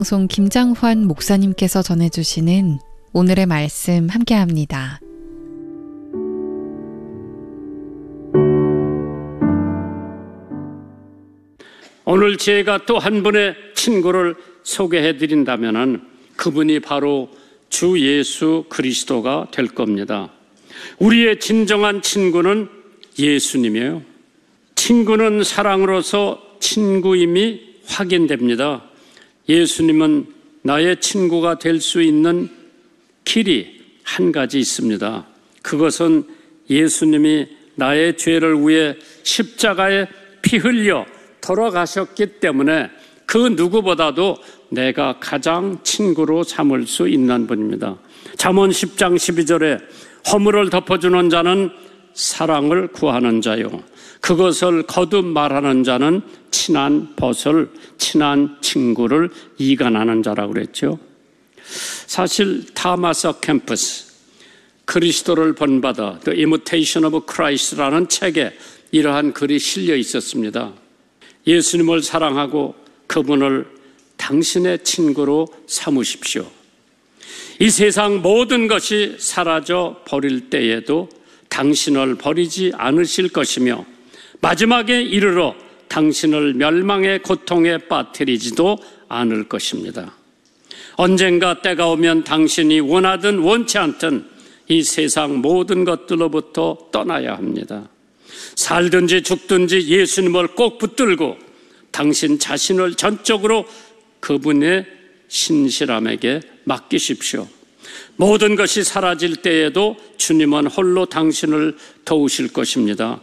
방송 김장환 목사님께서 전해주시는 오늘의 말씀 함께합니다. 오늘 제가 또 한 분의 친구를 소개해드린다면 그분이 바로 주 예수 그리스도가 될 겁니다. 우리의 진정한 친구는 예수님이에요. 친구는 사랑으로서 친구임이 확인됩니다. 예수님은 나의 친구가 될 수 있는 길이 한 가지 있습니다. 그것은 예수님이 나의 죄를 위해 십자가에 피 흘려 돌아가셨기 때문에 그 누구보다도 내가 가장 친구로 삼을 수 있는 분입니다. 잠언 10장 12절에 허물을 덮어주는 자는 사랑을 구하는 자요, 그것을 거듭 말하는 자는 친한 벗을, 친한 친구를 이간하는 자라고 그랬죠. 사실 타마스 캠퍼스, 그리스도를 본받아 The Imitation of Christ라는 책에 이러한 글이 실려 있었습니다. 예수님을 사랑하고 그분을 당신의 친구로 삼으십시오. 이 세상 모든 것이 사라져 버릴 때에도 당신을 버리지 않으실 것이며 마지막에 이르러 당신을 멸망의 고통에 빠뜨리지도 않을 것입니다. 언젠가 때가 오면 당신이 원하든 원치 않든 이 세상 모든 것들로부터 떠나야 합니다. 살든지 죽든지 예수님을 꼭 붙들고 당신 자신을 전적으로 그분의 신실함에게 맡기십시오. 모든 것이 사라질 때에도 주님은 홀로 당신을 도우실 것입니다.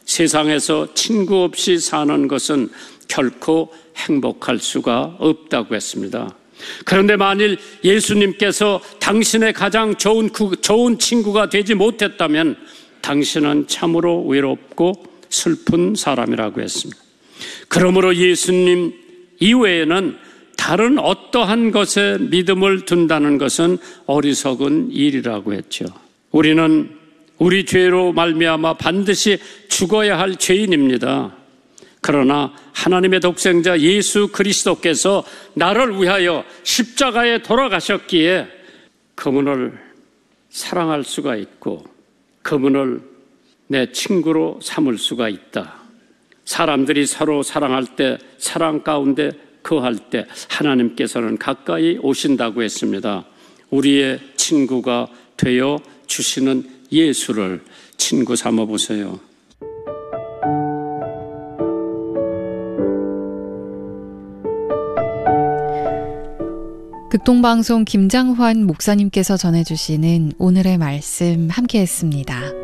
세상에서 친구 없이 사는 것은 결코 행복할 수가 없다고 했습니다. 그런데 만일 예수님께서 당신의 가장 좋은 친구가 되지 못했다면 당신은 참으로 외롭고 슬픈 사람이라고 했습니다. 그러므로 예수님 이외에는 다른 어떠한 것에 믿음을 둔다는 것은 어리석은 일이라고 했죠. 우리는 우리 죄로 말미암아 반드시 죽어야 할 죄인입니다. 그러나 하나님의 독생자 예수 그리스도께서 나를 위하여 십자가에 돌아가셨기에 그분을 사랑할 수가 있고 그분을 내 친구로 삼을 수가 있다. 사람들이 서로 사랑할 때, 사랑 가운데 거할 때 하나님께서는 가까이 오신다고 했습니다. 우리의 친구가 되어 주시는 예수를 친구 삼아 보세요. 극동방송 김장환 목사님께서 전해주시는 오늘의 말씀 함께했습니다.